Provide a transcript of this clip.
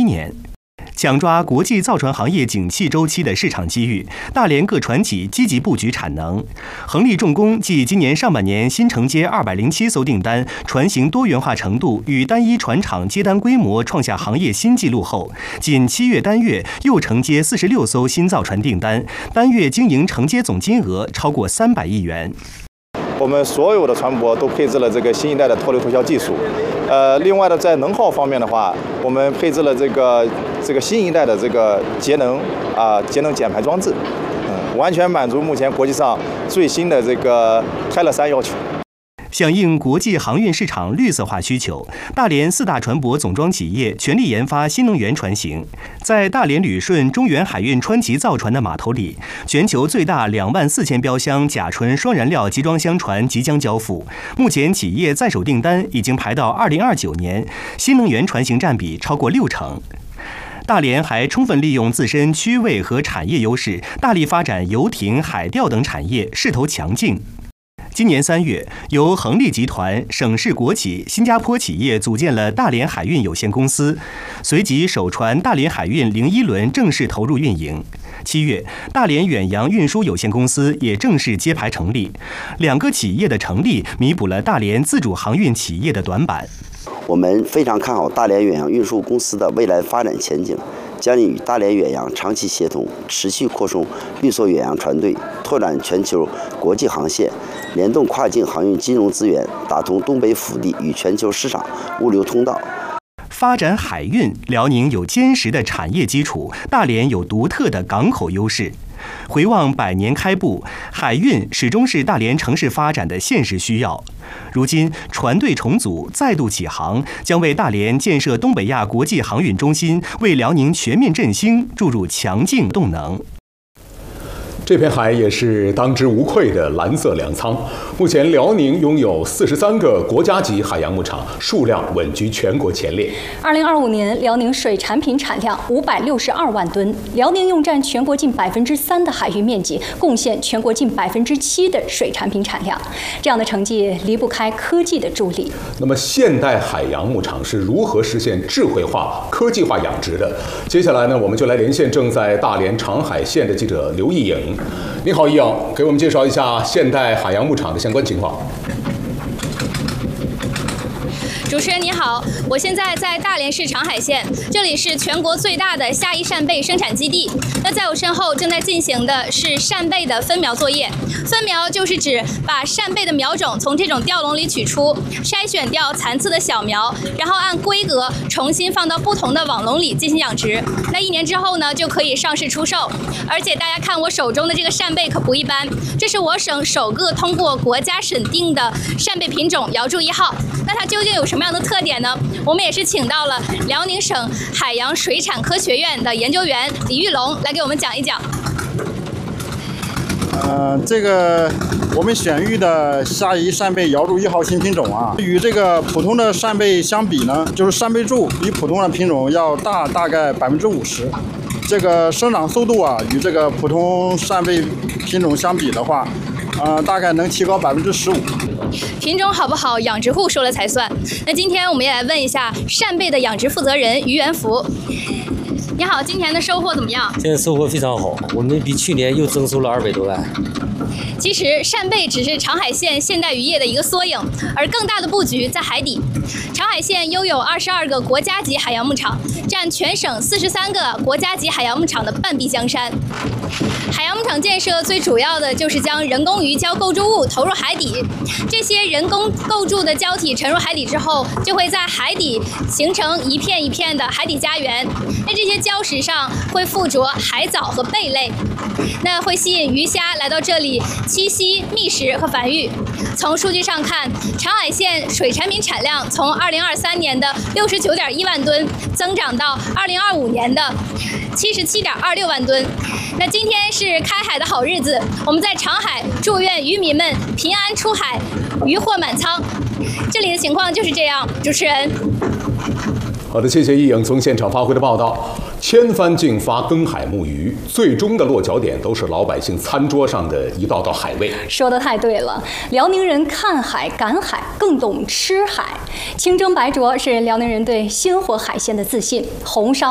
2021年。抢抓国际造船行业景气周期的市场机遇，大连各船企积极布局产能。恒力重工继今年上半年新承接207艘订单，船型多元化程度与单一船厂接单规模创下行业新纪录后，仅7月单月又承接46艘新造船订单，单月经营承接总金额超过300亿元。 我们所有的船舶都配置了这个新一代的脱硫脱硝技术。另外呢，在能耗方面的话，我们配置了这个新一代的这个节能减排装置，完全满足目前国际上最新的这个泰勒3要求。 响应国际航运市场绿色化需求，大连4大船舶总装企业全力研发新能源船型。在大连旅顺中原海运川崎造船的码头里，全球最大24000标箱甲醇双燃料集装箱船即将交付。目前企业在手订单已经排到2029年，新能源船型占比超过60%。大连还充分利用自身区位和产业优势，大力发展游艇、海钓等产业，势头强劲。今年3月，由恒力集团、省市国企、新加坡企业组建了大连海运有限公司，随即首船大连海运01轮正式投入运营。7月，大连远洋运输有限公司也正式揭牌成立。2个企业的成立，弥补了大连自主航运企业的短板。 我们非常看好大连远洋运输公司的未来发展前景，将与大连远洋长期协同，持续扩充绿色远洋船队，拓展全球国际航线，联动跨境航运金融资源，打通东北腹地与全球市场物流通道。 发展海运，辽宁有坚实的产业基础，大连有独特的港口优势。回望100年开埠，海运始终是大连城市发展的现实需要。如今船队重组，再度起航，将为大连建设东北亚国际航运中心，为辽宁全面振兴注入强劲动能。 这片海也是当之无愧的蓝色粮仓。目前，辽宁拥有43个国家级海洋牧场，数量稳居全国前列。 2025年，辽宁水产品产量562万吨，辽宁用占全国近3%的海域面积，贡献全国近7%的水产品产量。这样的成绩离不开科技的助力。 那么，现代海洋牧场是如何实现智慧化、科技化养殖的？接下来呢，我们就来连线正在大连长海县的记者刘毅颖。你好，易颖，给我们介绍一下现代海洋牧场的相关情况。 主持人你好，我现在在大连市长海县，这里是全国最大的下一扇贝生产基地。那在我身后正在进行的是扇贝的分苗作业。分苗就是指把扇贝的苗种从这种吊笼里取出，筛选掉残次的小苗，然后按规格重新放到不同的网笼里进行养殖。那1年之后呢，就可以上市出售。而且大家看我手中的这个扇贝可不一般，这是我省首个通过国家审定的扇贝品种瑶柱1号。那它究竟有什么样的特点呢？我们也是请到了辽宁省海洋水产科学院的研究员李玉龙来给我们讲一讲。 这个我们选育的下一扇贝瑶柱1号新品种啊，与这个普通的扇贝相比呢，就是扇贝柱比普通的品种要大概50%。这个生长速度啊，与这个普通扇贝品种相比的话，大概能提高15%。 品种好不好，养殖户说了才算。那今天我们也来问一下扇贝的养殖负责人于元福。你好，今年的收获怎么样？ 现在收获非常好，我们比去年又增收了200多万。 其实扇贝只是长海县现代渔业的一个缩影，而更大的布局在海底。长海县拥有22个国家级海洋牧场，占全省43个国家级海洋牧场的半壁江山。海洋牧场建设最主要的就是将人工鱼礁构筑物投入海底，这些人工构筑的礁体沉入海底之后，就会在海底形成一片一片的海底家园。那这些礁石上会附着海藻和贝类，那会吸引鱼虾来到这里栖息、觅食和繁育。从数据上看，长海县水产品产量从2023年的69.1万吨增长到2025年的77.26万吨。那今天是开海的好日子，我们在长海祝愿渔民们平安出海，渔获满仓。这里的情况就是这样。主持人， 好的，谢谢易颖从现场发回的报道。千帆竞发耕海牧渔，最终的落脚点都是老百姓餐桌上的一道道海味。 说得太对了，辽宁人看海、赶海，更懂吃海。清蒸白灼是辽宁人对鲜活海鲜的自信。红烧